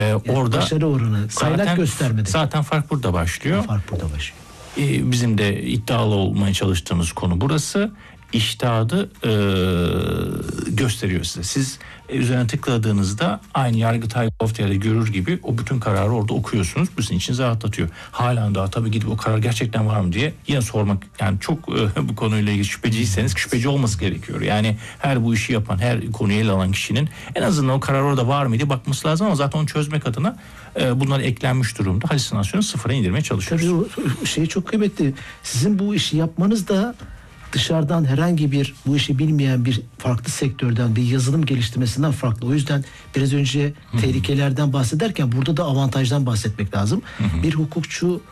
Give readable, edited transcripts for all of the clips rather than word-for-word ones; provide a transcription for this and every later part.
Orada başarı oranı, kaynak göstermedi. Zaten fark burada başlıyor. Fark burada başlıyor. Bizim de iddialı olmaya çalıştığımız konu burası. İştahatı gösteriyor size. Siz üzerine tıkladığınızda aynı Yargıtay Gov.tr'de görür gibi o bütün kararı orada okuyorsunuz. Bu sizin için rahatlatıyor. Halen daha tabii gidip o karar gerçekten var mı diye yine sormak, yani çok bu konuyla ilgili şüpheciyseniz şüpheci olması gerekiyor. Yani her bu işi yapan, her konuyu ele alan kişinin en azından o karar orada var mı diye bakması lazım, ama zaten onu çözmek adına bunlar eklenmiş durumda. Halüsinasyonu sıfıra indirmeye çalışıyoruz. Tabii o şey çok kıymetli. Sizin bu işi yapmanız da dışarıdan herhangi bir bu işi bilmeyen bir farklı sektörden bir yazılım geliştirmesinden farklı. O yüzden biraz önce tehlikelerden bahsederken burada da avantajdan bahsetmek lazım. Bir hukukçu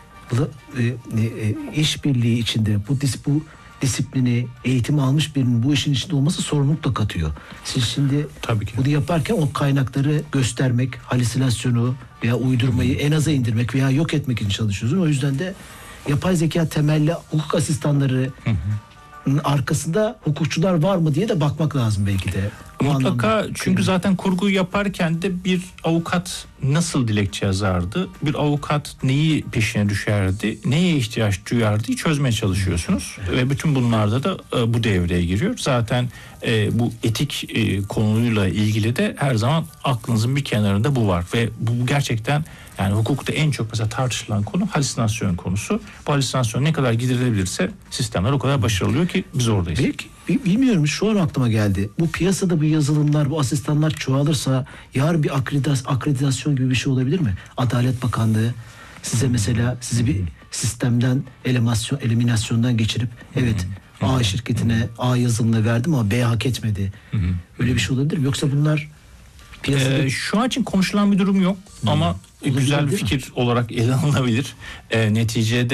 işbirliği içinde bu disiplini, eğitim almış birinin bu işin içinde olması sorumluluk da katıyor. Siz şimdi tabii ki bunu yaparken o kaynakları göstermek, halüsinasyonu veya uydurmayı en aza indirmek veya yok etmek için çalışıyorsunuz. O yüzden de yapay zeka temelli hukuk asistanları arkasında hukukçular var mı diye de bakmak lazım belki de. Mutlaka, çünkü zaten kurguyu yaparken de bir avukat nasıl dilekçe yazardı, bir avukat neyi peşine düşerdi, neye ihtiyaç duyardı çözmeye çalışıyorsunuz. Ve bütün bunlarda da bu devreye giriyor. Zaten bu etik konuyla ilgili de her zaman aklınızın bir kenarında bu var. Ve bu gerçekten, yani hukukta en çok mesela tartışılan konu halüsinasyon konusu. Bu halüsinasyon ne kadar giderilebilirse sistemler o kadar başarılı oluyor ki biz oradayız. Belki bilmiyorum, şu an aklıma geldi. Bu piyasada bu yazılımlar, bu asistanlar çoğalırsa yarın bir akreditasyon gibi bir şey olabilir mi? Adalet Bakanlığı size mesela sizi bir sistemden eliminasyondan geçirip evet A şirketine A yazılımını verdim ama B hak etmedi. Öyle bir şey olabilir mi? Yoksa bunlar piyasada... Şu an için konuşulan bir durum yok ama güzel bir fikir olarak ele alınabilir. Neticede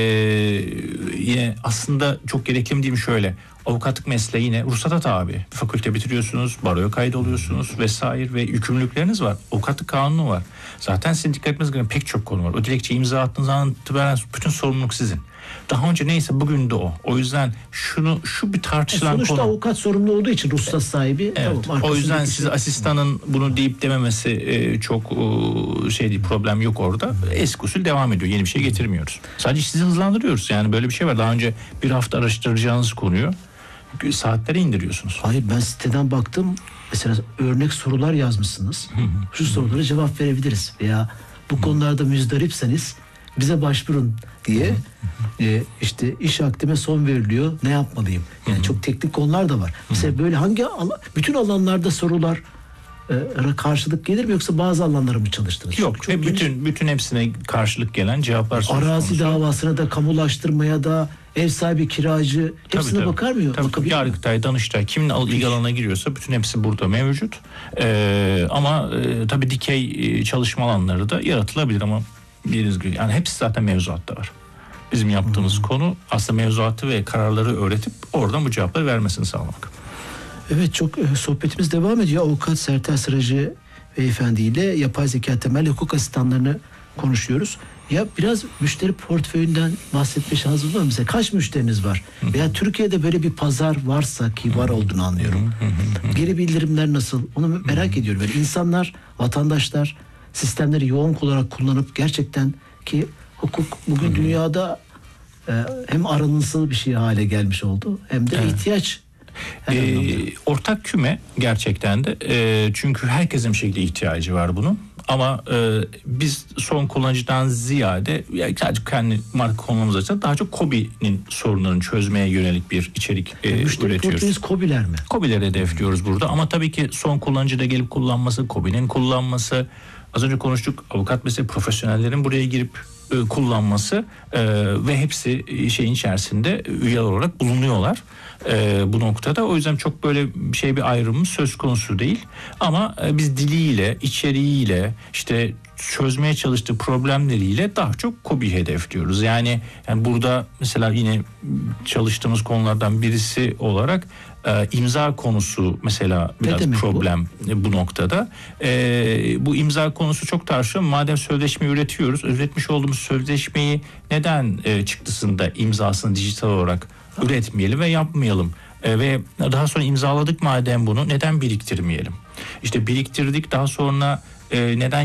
yine aslında çok gerekli mi diyeyim, şöyle: avukatlık mesleği yine ruhsata tabi. Fakülte bitiriyorsunuz, baroya kaydoluyorsunuz vesaire ve yükümlülükleriniz var. Avukatlık kanunu var. Zaten sizin dikkat etmeniz gereken pek çok konu var. O dilekçeyi imza attığınız andan itibaren bütün sorumluluk sizin. Daha önce neyse bugün de o. O yüzden şu bir tartışılan sonuçta konu. avukat sorumlu olduğu için ruhsat sahibi. Evet. Tamam, o yüzden siz asistanın bunu deyip dememesi çok şey değil, problem yok orada. Eski usul devam ediyor. Yeni bir şey getirmiyoruz. Sadece sizi hızlandırıyoruz. Yani böyle bir şey var. Daha önce bir hafta araştıracağınız konuyu saatlere indiriyorsunuz. Hayır, ben siteden baktım. Mesela örnek sorular yazmışsınız. Şu sorulara cevap verebiliriz. Veya bu konularda müzdaripseniz bize başvurun diye işte iş akdime son veriliyor. Ne yapmalıyım? Yani çok teknik konular da var. Mesela böyle bütün alanlarda sorular karşılık gelir mi, yoksa bazı alanları mı çalıştınız? Yok. Çok bütün hepsine karşılık gelen cevaplar söz konusu. Arazi davasına da, kamulaştırmaya da, ev sahibi, kiracı hepsine bakar mı? Tabii. Yargıtay, Danıştay, kimin ilgi alanına giriyorsa bütün hepsi burada mevcut. Ama tabii dikey çalışma alanları da yaratılabilir, ama bildiğiniz gibi yani hepsi zaten mevzuatta var. Bizim yaptığımız konu aslında mevzuatı ve kararları öğretip oradan bu cevapları vermesini sağlamak. Evet, çok sohbetimiz devam ediyor. Avukat Sertel Sıracı beyefendi ile yapay zeka temelli hukuk asistanlarını konuşuyoruz. Ya biraz müşteri portföyünden bahsetme şansınız var mı? Mesela kaç müşteriniz var? Veya Türkiye'de böyle bir pazar varsa, ki var olduğunu anlıyorum. Geri bildirimler nasıl? Onu merak ediyorum. Yani insanlar, vatandaşlar sistemleri yoğun olarak kullanıp gerçekten, ki hukuk bugün dünyada hem aranılsıl bir şey hale gelmiş oldu, hem de ihtiyaç. Ortak küme gerçekten de, çünkü herkesin bir şekilde ihtiyacı var bunun. Ama biz son kullanıcıdan ziyade sadece kendi marka konumuz açısından daha çok KOBİ'nin sorunlarını çözmeye yönelik bir içerik üretiyoruz. KOBİ'ler mi? KOBİ'leri hedefliyoruz burada, ama tabii ki son kullanıcıda gelip kullanması, KOBİ'nin kullanması, az önce konuştuk, avukat mesela profesyonellerin buraya girip kullanması ve hepsi şeyin içerisinde üye olarak bulunuyorlar bu noktada. O yüzden çok böyle bir ayrımımız söz konusu değil. Ama biz diliyle, içeriğiyle, işte çözmeye çalıştığı problemleriyle daha çok KOBİ hedefliyoruz. Yani burada mesela yine çalıştığımız konulardan birisi olarak imza konusu mesela biraz problem bu noktada. Bu imza konusu çok tartışılıyor. Madem sözleşme üretiyoruz, üretmiş olduğumuz sözleşmeyi neden çıktısında imzasını dijital olarak üretmeyelim ve yapmayalım? Ve daha sonra imzaladık madem bunu, neden biriktirmeyelim? İşte biriktirdik, daha sonra neden